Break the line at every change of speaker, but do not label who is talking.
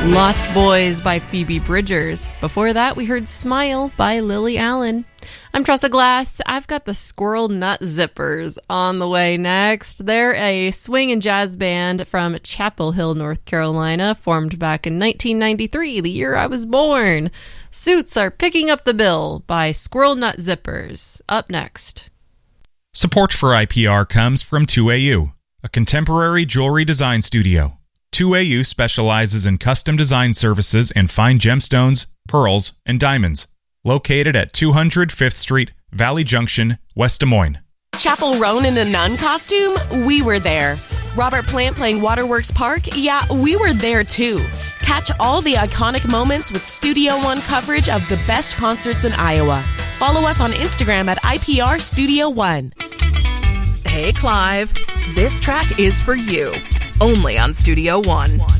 Lost Boys by Phoebe Bridgers. Before that, we heard Smile by Lily Allen. I'm Tressa Glass. I've got the Squirrel Nut Zippers on the way next. They're a swing and jazz band from Chapel Hill, North Carolina, formed back in 1993, the year I was born. Suits Are Picking Up the Bill by Squirrel Nut Zippers. Up next.
Support for IPR comes from 2AU, a contemporary jewelry design studio. 2AU specializes in custom design services in fine gemstones, pearls, and diamonds. Located at 200 5th Street, Valley Junction, West Des Moines.
Chapel Roan in a nun costume? We were there. Robert Plant playing Waterworks Park? Yeah, we were there too. Catch all the iconic moments with Studio One coverage of the best concerts in Iowa. Follow us on Instagram at IPR Studio One.
Hey Clive, this track is for you. Only on Studio One.